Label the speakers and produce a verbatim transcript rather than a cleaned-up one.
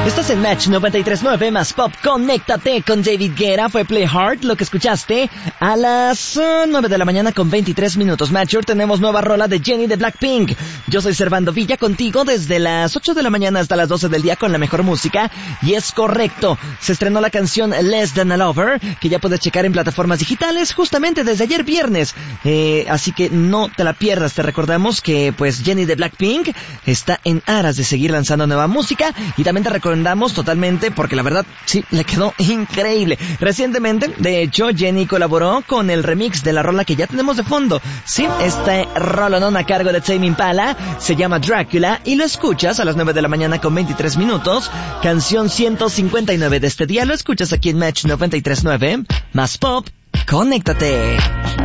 Speaker 1: Estás en Match noventa y tres punto nueve más Pop. Conéctate con David Guetta. Fue Play Hard lo que escuchaste a las uh, nueve de la mañana con veintitrés minutos. Matcher, tenemos nueva rola de Jennie de Blackpink. Yo soy Servando Villa contigo desde las ocho de la mañana hasta las doce del día con la mejor música. Y es correcto, se estrenó la canción Less Than a Lover, que ya puedes checar en plataformas digitales justamente desde ayer viernes. Eh, así que no te la pierdas. Te recordamos que pues Jennie de Blackpink está en aras de seguir lanzando nueva música y también te recomendamos totalmente porque la verdad sí, le quedó increíble. Recientemente, de hecho, Jennie colaboró con el remix de la rola que ya tenemos de fondo. Sí, este rolonón a cargo de Tame Impala se llama Drácula y lo escuchas a las nueve de la mañana con veintitrés minutos. Canción ciento cincuenta y nueve de este día lo escuchas aquí en Match noventa y tres punto nueve más Pop. Conéctate.